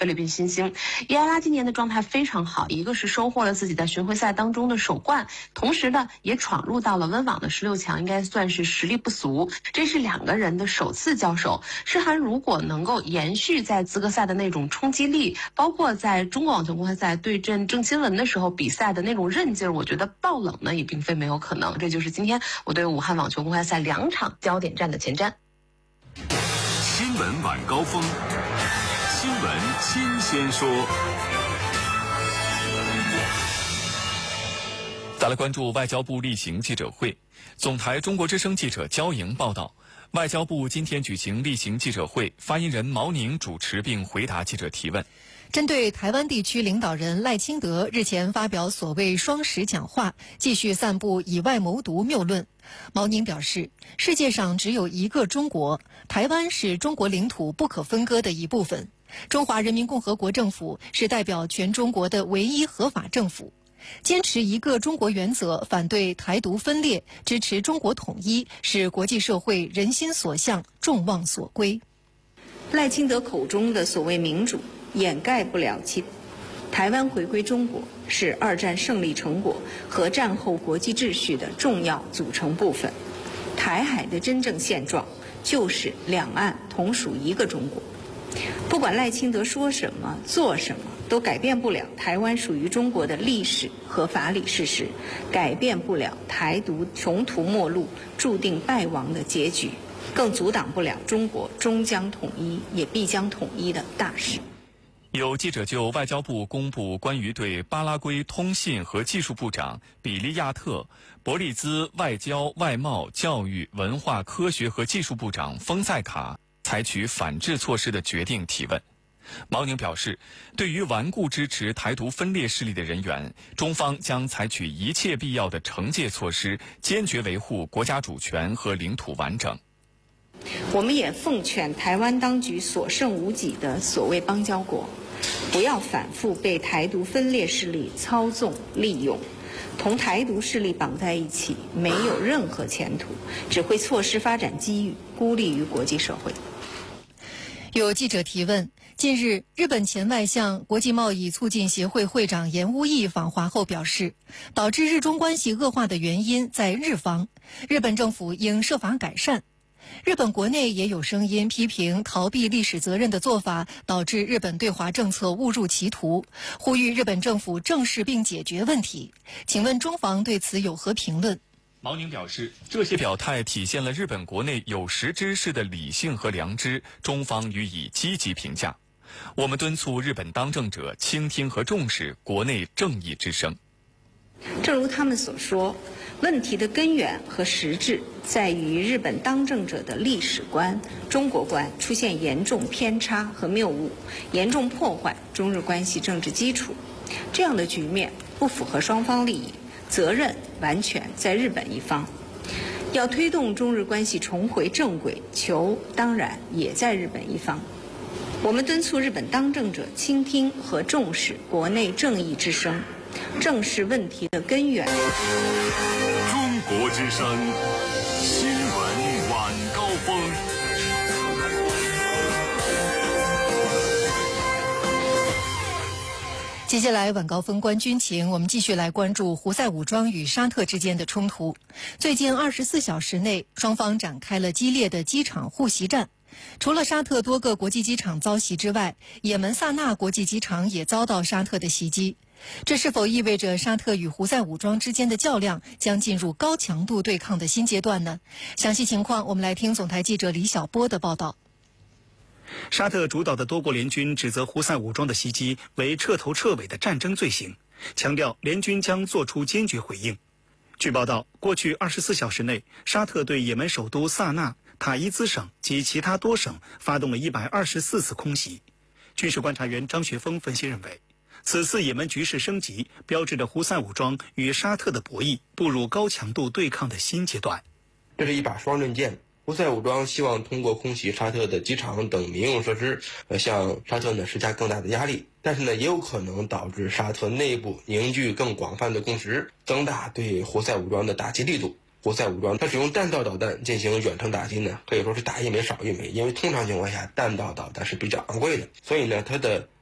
菲律宾新星。伊埃拉今年的状态非常好，一个是收获了自己在巡回赛当中的首冠，同时呢也闯入到了温网的16强，应该算是实力不俗。这是两个人的首次交手。诗涵如果能够延续在资格赛的那种冲击力，包括在中国网球公开赛对阵郑钦文的时候比赛的那种韧劲儿，我觉得爆冷呢也并非没有可能。这就是今天我对武汉网球公开赛2场焦点战的前瞻。 新闻晚高峰，新闻新鲜说。 再来关注外交部例行记者会。总台中国之声记者焦莹报道，外交部今天举行例行记者会，发言人毛宁主持并回答记者提问。 针对台湾地区领导人赖清德日前发表所谓双10讲话，继续散布以外谋独谬论，毛宁表示，世界上只有一个中国，台湾是中国领土不可分割的一部分，中华人民共和国政府是代表全中国的唯一合法政府，坚持一个中国原则，反对台独分裂，支持中国统一，是国际社会人心所向，众望所归。 赖清德口中的所谓民主掩盖不了其台湾回归中国是2战胜利成果和战后国际秩序的重要组成部分。台海的真正现状就是两岸同属一个中国。不管赖清德说什么做什么，都改变不了台湾属于中国的历史和法理事实，改变不了台独穷途末路、注定败亡的结局，更阻挡不了中国终将统一也必将统一的大势。 有记者就外交部公布关于对巴拉圭通信和技术部长比利亚特、伯利兹外交、外贸、教育、文化、科学和技术部长丰塞卡采取反制措施的决定提问。毛宁表示，对于顽固支持台独分裂势力的人员，中方将采取一切必要的惩戒措施，坚决维护国家主权和领土完整。 我们也奉劝台湾当局所剩无几的所谓邦交国，不要反复被台独分裂势力操纵利用，同台独势力绑在一起没有任何前途，只会错失发展机遇，孤立于国际社会。 有记者提问，近日日本前外相、国际贸易促进协会会长岩屋义访华后表示，导致日中关系恶化的原因在日方，日本政府应设法改善。日本国内也有声音批评逃避历史责任的做法导致日本对华政策误入歧途，呼吁日本政府正视并解决问题。请问中方对此有何评论？ 毛宁表示，这些表态体现了日本国内有识之士的理性和良知，中方予以积极评价。我们敦促日本当政者倾听和重视国内正义之声。 正如他们所说，问题的根源和实质在于日本当政者的历史观、中国观出现严重偏差和谬误，严重破坏中日关系政治基础。这样的局面不符合双方利益，责任完全在日本一方。要推动中日关系重回正轨，球当然也在日本一方。我们敦促日本当政者倾听和重视国内正义之声，正视问题的根源。 中国之声新闻晚高峰。 接下来晚高峰观军情，我们继续来关注胡塞武装与沙特之间的冲突。最近24小时内，双方展开了激烈的机场互袭战。除了沙特多个国际机场遭袭之外，也门萨那国际机场也遭到沙特的袭击。这是否意味着沙特与胡塞武装之间的较量将进入高强度对抗的新阶段呢？详细情况，我们来听总台记者李晓波的报道。 沙特主导的多国联军指责胡塞武装的袭击为彻头彻尾的战争罪行，强调联军将作出坚决回应。据报道，过去24小时内，沙特对也门首都萨那、塔伊兹省及其他多省发动了124次空袭。军事观察员张学峰分析认为，此次也门局势升级，标志着胡塞武装与沙特的博弈步入高强度对抗的新阶段。 这是一把双刃剑。胡塞武装希望通过空袭沙特的机场等民用设施，向沙特施加更大的压力，但是也有可能导致沙特内部凝聚更广泛的共识，增大对胡塞武装的打击力度。胡塞武装它使用弹道导弹进行远程打击可以说是打一枚少一枚，因为通常情况下弹道导弹是比较昂贵的，所以它的